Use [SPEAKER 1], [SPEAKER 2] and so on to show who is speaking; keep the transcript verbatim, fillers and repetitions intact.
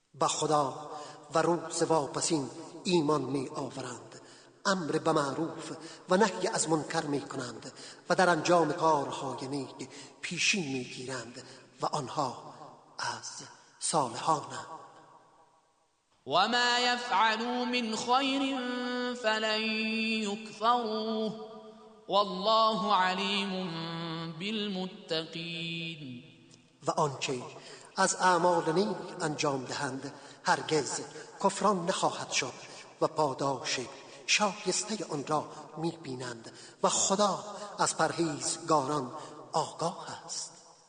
[SPEAKER 1] به خدا و روز واپسین ایمان می آورند، امر به معروف و نهی از منکر می کنند و در انجام کارهای نیک پیشی می گیرند و آنها از صالحانند.
[SPEAKER 2] وما يفعلوا من خير فلن يكفروه والله عليم بالمتقين.
[SPEAKER 1] و آنچه از اعمال نیک انجام دهند هرگز کفران نخواهد شد و پاداش شایسته آن را می بینند و خدا از پرهیزگاران آگاه است.